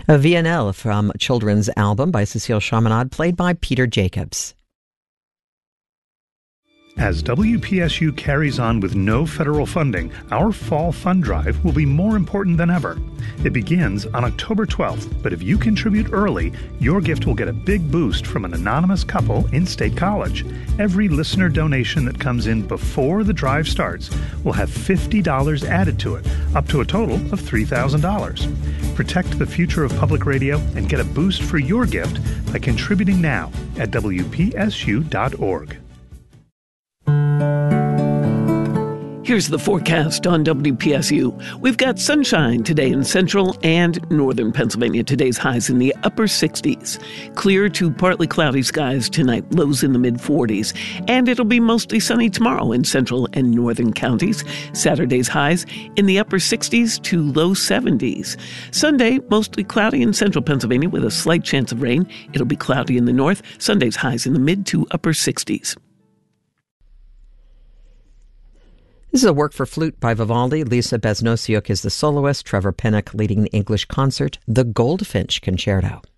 A VNL from a children's album by Cecile Chaminade, played by Peter Jacobs. As WPSU carries on with no federal funding, our fall fund drive will be more important than ever. It begins on October 12th, but if you contribute early, your gift will get a big boost from an anonymous couple in State College. Every listener donation that comes in before the drive starts will have $50 added to it, up to a total of $3,000. Protect the future of public radio and get a boost for your gift by contributing now at WPSU.org. Here's the forecast on WPSU. We've got sunshine today in central and northern Pennsylvania. Today's highs in the upper 60s. Clear to partly cloudy skies tonight, lows in the mid-40s. And it'll be mostly sunny tomorrow in central and northern counties. Saturday's highs in the upper 60s to low 70s. Sunday, mostly cloudy in central Pennsylvania with a slight chance of rain. It'll be cloudy in the north. Sunday's highs in the mid to upper 60s. This is a work for flute by Vivaldi. Lisa Besnosiuk is the soloist. Trevor Pinnock leading the English concert, the Goldfinch Concerto.